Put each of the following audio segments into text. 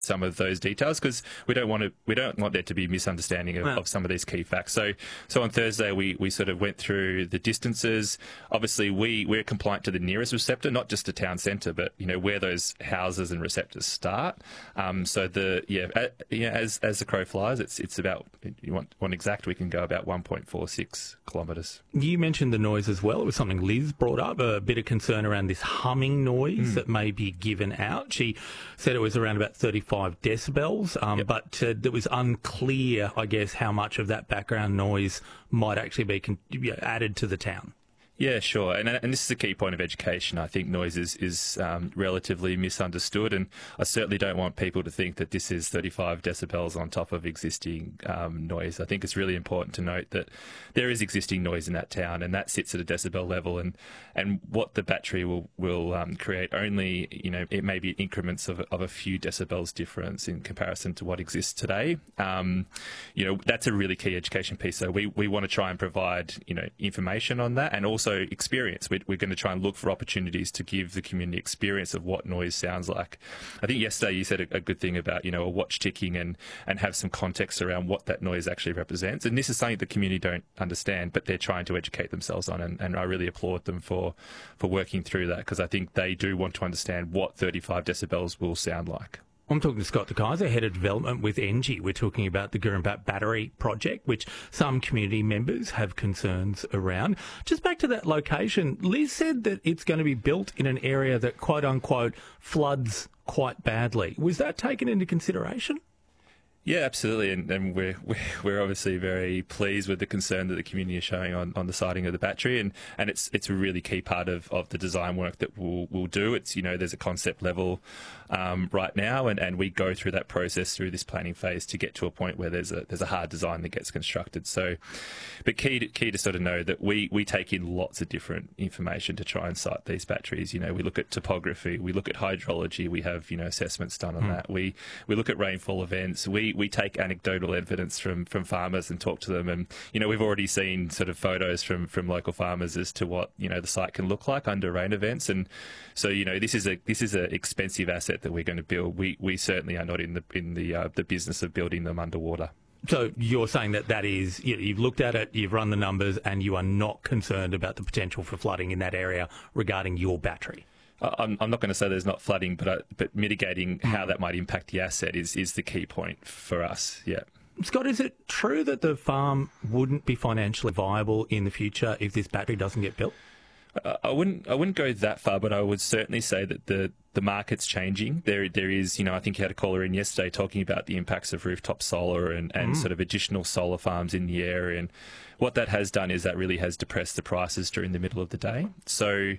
some of those details because we don't want there to be misunderstanding of some of these key facts. So on Thursday we sort of went through the distances. Obviously we're compliant to the nearest receptor, not just the town centre, but where those houses and receptors start. As the crow flies, it's about, you want exact, we can go about 1.46 kilometres. You mentioned the noise as well. It was something Liz brought up, a bit of concern around this humming noise that may be given out. She said it was around about 35 decibels, but it was unclear, I guess, how much of that background noise might actually be added to the town. Yeah, sure. And this is a key point of education. I think noise is relatively misunderstood, and I certainly don't want people to think that this is 35 decibels on top of existing noise. I think it's really important to note that there is existing noise in that town, and that sits at a decibel level, and what the battery will create only, it may be increments of a few decibels difference in comparison to what exists today. That's a really key education piece. So we want to try and provide, information on that, and also experience. We're going to try and look for opportunities to give the community experience of what noise sounds like. I think yesterday you said a good thing about, a watch ticking and have some context around what that noise actually represents. And this is something the community don't understand, but they're trying to educate themselves on. And I really applaud them for working through that, because I think they do want to understand what 35 decibels will sound like. I'm talking to Scott De Keyser, Head of Development with ENGIE. We're talking about the Gurumbat Battery project, which some community members have concerns around. Just back to that location, Liz said that it's going to be built in an area that, quote unquote, floods quite badly. Was that taken into consideration? Yeah, absolutely, and we're obviously very pleased with the concern that the community is showing on the siting of the battery, and it's a really key part of the design work that we'll do. It's there's a concept level right now, and we go through that process through this planning phase to get to a point where there's a hard design that gets constructed. So, but key to sort of know that we take in lots of different information to try and site these batteries. We look at topography, we look at hydrology, we have assessments done on that. We look at rainfall events. We take anecdotal evidence from farmers and talk to them, and we've already seen sort of photos from local farmers as to what the site can look like under rain events. And so this is a expensive asset that we're going to build. We certainly are not in the business of building them underwater. So you're saying that is, you've looked at it, you've run the numbers, and you are not concerned about the potential for flooding in that area regarding your battery? I'm not going to say there's not flooding, but mitigating how that might impact the asset is the key point for us. Yeah. Scott, is it true that the farm wouldn't be financially viable in the future if this battery doesn't get built? I wouldn't go that far, but I would certainly say that the market's changing. There is, I think you had a caller in yesterday talking about the impacts of rooftop solar and sort of additional solar farms in the area. And what that has done is that really has depressed the prices during the middle of the day. So,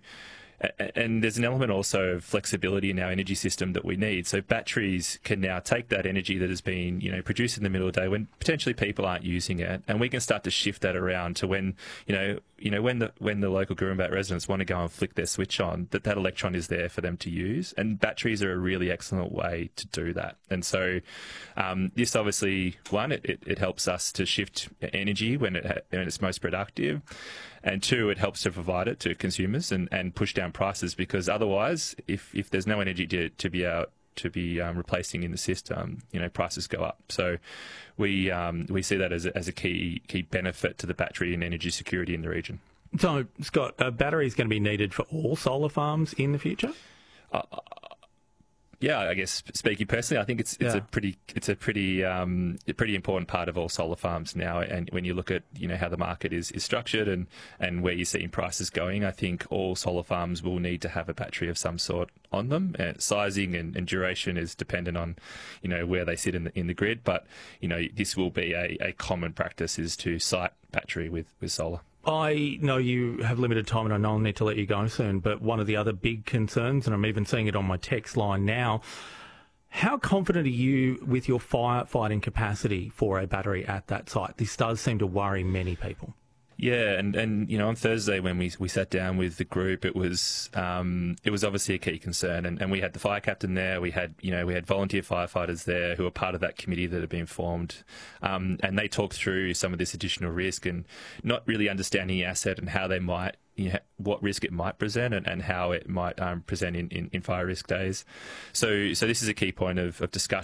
and there's an element also of flexibility in our energy system that we need. So batteries can now take that energy that has been, produced in the middle of the day when potentially people aren't using it, and we can start to shift that around to when, when the local Gurumbat residents want to go and flick their switch on, that electron is there for them to use. And batteries are a really excellent way to do that. And so this obviously, one, it helps us to shift energy when it's most productive. And two, it helps to provide it to consumers and push down prices, because otherwise, if there's no energy to be replacing in the system, prices go up. So we see that as a key benefit to the battery and energy security in the region. So, Scott, a battery is going to be needed for all solar farms in the future? Yeah, I guess speaking personally, I think it's a pretty important part of all solar farms now. And when you look at how the market is structured and where you're seeing prices going, I think all solar farms will need to have a battery of some sort on them. Sizing and duration is dependent on where they sit in the grid, but this will be a common practice, is to site battery with solar. I know you have limited time and I know I'll need to let you go soon, but one of the other big concerns, and I'm even seeing it on my text line now, how confident are you with your firefighting capacity for a battery at that site? This does seem to worry many people. Yeah, and on Thursday when we sat down with the group, it was obviously a key concern, and we had the fire captain there, we had volunteer firefighters there who are part of that committee that had been formed, and they talked through some of this additional risk and not really understanding the asset and how they might, what risk it might present and how it might present in fire risk days. So this is a key point of discussion.